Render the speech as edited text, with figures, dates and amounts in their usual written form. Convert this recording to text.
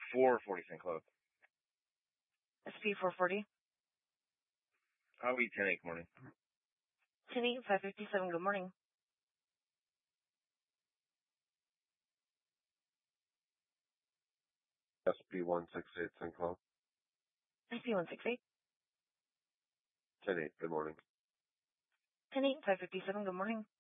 440 St. Cloud. SP 440. Howie 10-8, good morning. 10-8, 557, good morning. SP 168 St. Cloud. SP 168. 10-8, good morning. 10-8, 557, good morning.